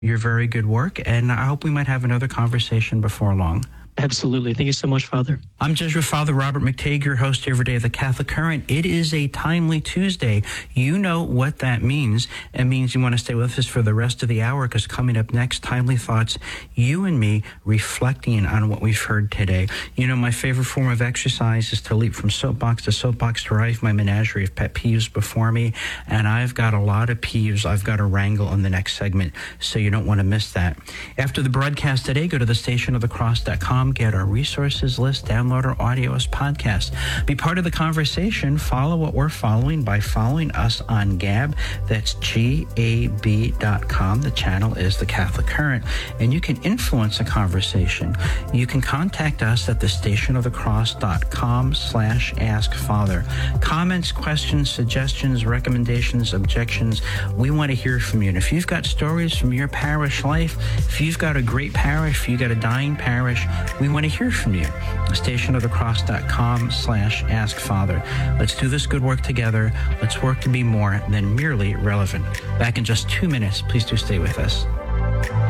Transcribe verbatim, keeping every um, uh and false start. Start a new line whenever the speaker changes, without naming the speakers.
your very good work, and I hope we might have another conversation before long.
Absolutely. Thank you so much, Father.
I'm Jesuit Father Robert McTague, your host every day of the Catholic Current. It is a timely Tuesday. You know what that means. It means you want to stay with us for the rest of the hour, because coming up next, Timely Thoughts, you and me reflecting on what we've heard today. You know, my favorite form of exercise is to leap from soapbox to soapbox to arrive my menagerie of pet peeves before me, and I've got a lot of peeves I've got to wrangle in the next segment, so you don't want to miss that. After the broadcast today, go to the station of the cross dot com. Get our resources list, download our audio as podcast. Be part of the conversation. Follow what we're following by following us on Gab. That's G A B dot com. The channel is The Catholic Current, and you can influence the conversation. You can contact us at the station of the cross dot com slash ask father. Comments, questions, suggestions, recommendations, objections, we want to hear from you. And if you've got stories from your parish life, if you've got a great parish, if you've got a dying parish, we want to hear from you. station of the cross dot com slash ask father. Let's do this good work together. Let's work to be more than merely relevant. Back in just two minutes. Please do stay with us.